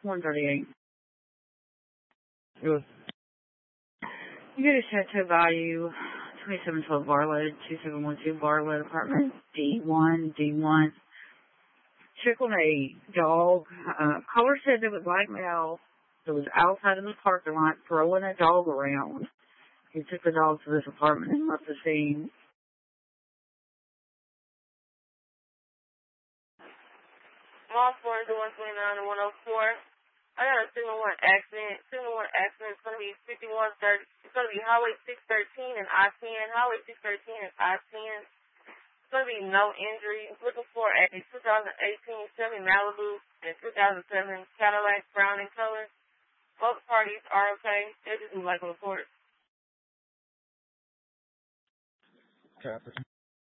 138. It was. You get a Chateau Value, 2712 Bartlett, 2712 Bartlett, apartment D1. Check on a dog. Caller said there was black male that was outside in the parking lot throwing a dog around. He took the dog to this apartment and left the scene. Mall 4 to 129 and 104. I got a signal 1 accident. Signal 1 accident is going to be 5130. It's going to be Highway 613 and I-10. Highway 613 and I-10. It's going to be no injury. Looking for a 2018 Chevy Malibu and 2007 Cadillac brown in color. Both parties are okay. They just would like a report. Copy.